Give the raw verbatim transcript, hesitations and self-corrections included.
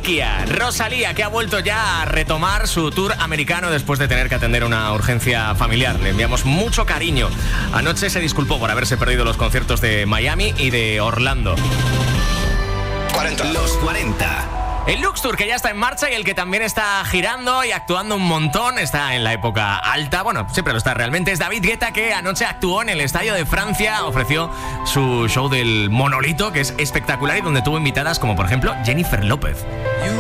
Reliquia, Rosalía, que ha vuelto ya a retomar su tour americano después de tener que atender una urgencia familiar. Le enviamos mucho cariño. Anoche se disculpó por haberse perdido los conciertos de Miami y de Orlando. cuarenta. Los cuarenta. El Lux Tour, que ya está en marcha y el que también está girando y actuando un montón, está en la época alta, bueno, siempre lo está realmente, es David Guetta, que anoche actuó en el Estadio de Francia, ofreció su show del Monolito, que es espectacular y donde tuvo invitadas como por ejemplo Jennifer López. You